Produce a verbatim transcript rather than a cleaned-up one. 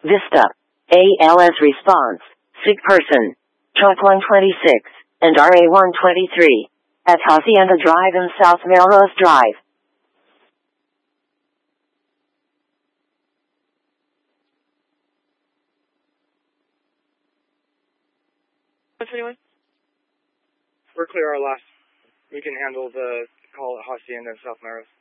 Vista. A L S response. Sick person. Truck one twenty-six and R A one twenty-three. At Hacienda Drive and South Melrose Drive. Anyone? We're clear our last. We can handle the call at Hacienda and South Melrose.